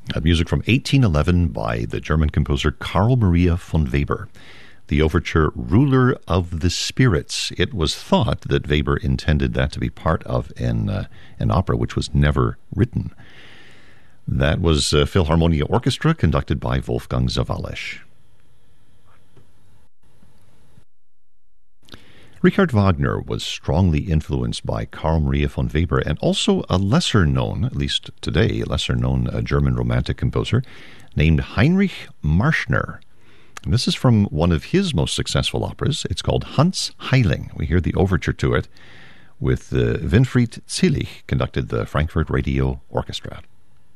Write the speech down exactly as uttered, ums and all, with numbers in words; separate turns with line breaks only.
Uh, music from eighteen eleven by the German composer Carl Maria von Weber. The overture Ruler of the Spirits. It was thought that Weber intended that to be part of an, uh, an opera which was never written. That was uh, Philharmonia Orchestra, conducted by Wolfgang Sawallisch. Richard Wagner was strongly influenced by Carl Maria von Weber and also a lesser-known, at least today, lesser-known uh, German romantic composer named Heinrich Marschner. And this is from one of his most successful operas. It's called Hans Heiling. We hear the overture to it with uh, Winfried Zillig, conducted the Frankfurt Radio Orchestra.